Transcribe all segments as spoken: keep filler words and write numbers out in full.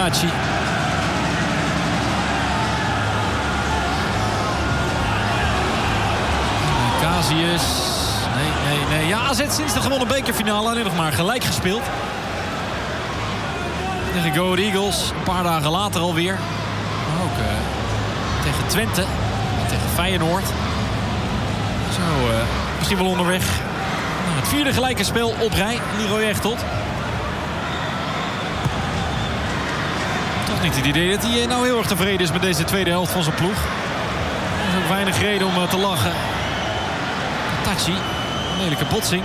Tachi. Casius. Nee, nee, nee. Ja, A Z sinds de gewonnen bekerfinale alleen nog maar gelijk gespeeld. Tegen Go Ahead Eagles. Een paar dagen later alweer. Maar ook uh, tegen Twente. En tegen Feyenoord. Zo, uh, misschien wel onderweg. Nou, het vierde gelijke spel op rij. Leroy Echtelt. Toch niet het idee dat hij uh, nou heel erg tevreden is met deze tweede helft van zijn ploeg. Er is ook weinig reden om uh, te lachen. Tachi. Een lelijke botsing.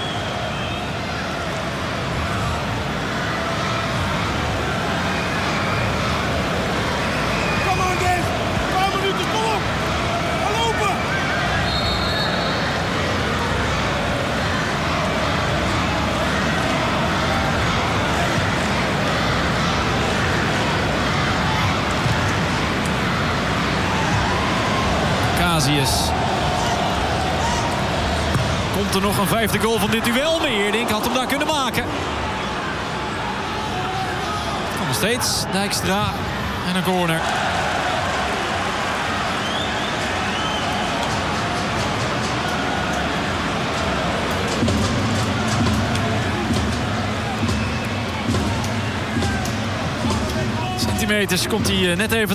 Komt er nog een vijfde goal van dit duel? Meerdink had hem daar kunnen maken. Nog steeds Dijkstra en een corner. Centimeters komt hij net even